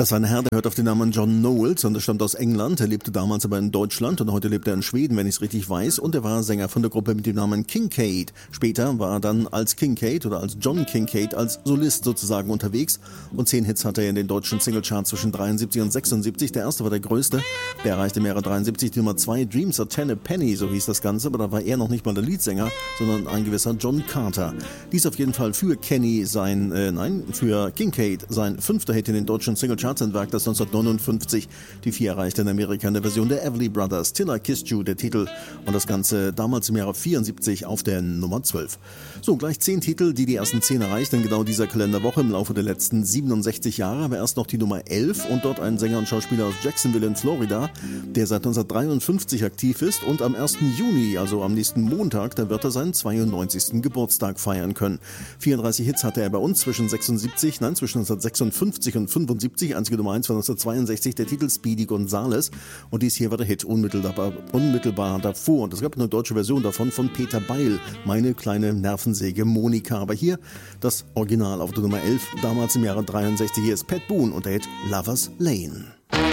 Das war ein Herr, der hört auf den Namen John Knowles und er stammt aus England. Er lebte damals aber in Deutschland und heute lebt er in Schweden, wenn ich es richtig weiß. Und er war Sänger von der Gruppe mit dem Namen Kincaid. Später war er dann als Kincaid oder als John Kincaid als Solist sozusagen unterwegs. Und 10 Hits hatte er in den deutschen Singlecharts zwischen 73 und 76. Der erste war der größte. Der erreichte im Jahre 73 die Nummer 2. Dreams are 10 a Penny, so hieß das Ganze. Aber da war er noch nicht mal der Leadsänger, sondern ein gewisser John Carter. Dies auf jeden Fall für für Kincaid sein 5. Hit in den deutschen Singlecharts. Ein Werk, das 1959 die 4 erreichte in Amerika in der Version der Everly Brothers. Till I Kissed You, der Titel, und das Ganze damals im Jahre 74 auf der Nummer 12. So, gleich 10 Titel, die ersten 10 erreichten in genau dieser Kalenderwoche im Laufe der letzten 67 Jahre, aber erst noch die Nummer 11 und dort ein Sänger und Schauspieler aus Jacksonville in Florida, der seit 1953 aktiv ist und am 1. Juni, also am nächsten Montag, da wird er seinen 92. Geburtstag feiern können. 34 Hits hatte er bei uns zwischen 1956 und 75, einzige Nummer 1 von 1962, der Titel Speedy Gonzales, und dies hier war der Hit unmittelbar davor, und es gab eine deutsche Version davon von Peter Beil, Meine kleine Nervensäge Monika, aber hier das Original auf der Nummer 11, damals im Jahre 63, hier ist Pat Boone und der Hit Lover's Lane.